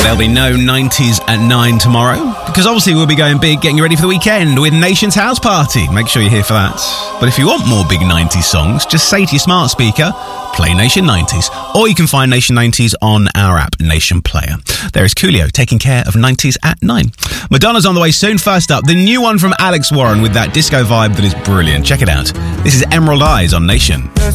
There'll be no 90s at 9 tomorrow, because obviously we'll be going big, getting you ready for the weekend with Nation's House Party. Make sure you're here for that. But if you want more big 90s songs, just say to your smart speaker, play Nation 90s. Or you can find Nation 90s on our app, Nation Player. There is Coolio taking care of 90s at 9. Madonna's on the way soon. First up, the new one from Alex Warren with that disco vibe that is brilliant. Check it out. This is Emerald Eyes on Nation.